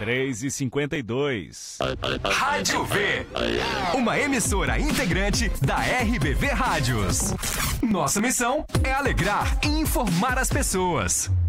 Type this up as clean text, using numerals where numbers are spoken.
3h52. Rádio V, uma emissora integrante da RBV Rádios. Nossa missão é alegrar e informar as pessoas.